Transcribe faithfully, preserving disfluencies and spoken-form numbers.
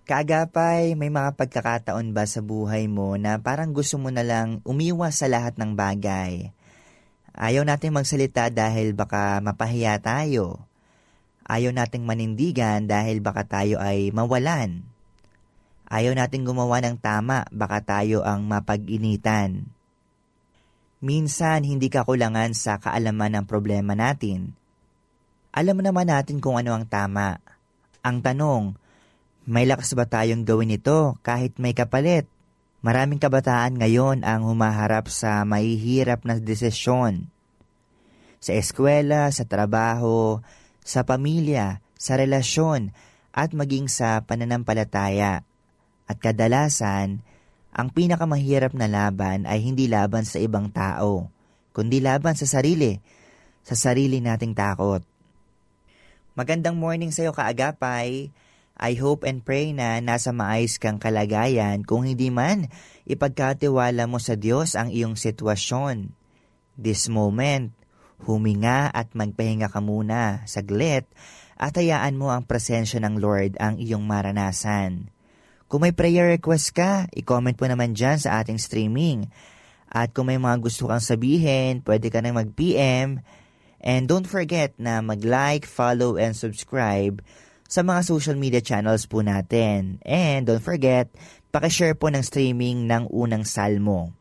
Kaagapay, may mga pagkakataon ba sa buhay mo na parang gusto mo na lang umiwas sa lahat ng bagay? Ayaw nating magsalita dahil baka mapahiya tayo. Ayaw nating manindigan dahil baka tayo ay mawalan. Ayaw nating gumawa ng tama, baka tayo ang mapag-initan. Minsan, hindi kakulangan sa kaalaman ng problema natin. Alam naman natin kung ano ang tama. Ang tanong, may lakas ba tayong gawin ito kahit may kapalit? Maraming kabataan ngayon ang humaharap sa mahihirap na desisyon. Sa eskwela, sa trabaho, sa pamilya, sa relasyon, at maging sa pananampalataya. At kadalasan, ang pinakamahirap na laban ay hindi laban sa ibang tao, kundi laban sa sarili, sa sarili nating takot. Magandang morning sa iyo, kaagapay. I hope and pray na nasa maayos kang kalagayan, kung hindi man, ipagkatiwala mo sa Diyos ang iyong sitwasyon. This moment, huminga at magpahinga ka muna, saglit, at hayaan mo ang presensya ng Lord ang iyong maranasan. Kung may prayer request ka, i-comment mo naman dyan sa ating streaming. At kung may mga gusto kang sabihin, pwede ka nang mag-P M. And don't forget na mag-like, follow, and subscribe sa mga social media channels po natin. And don't forget, pakishare po ng streaming ng unang salmo.